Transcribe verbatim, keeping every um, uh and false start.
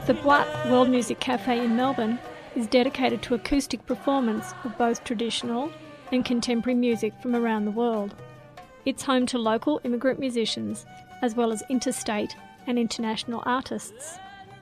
The Boîte World Music Cafe in Melbourne is dedicated to acoustic performance of both traditional and contemporary music from around the world. It's home to local immigrant musicians as well as interstate and international artists.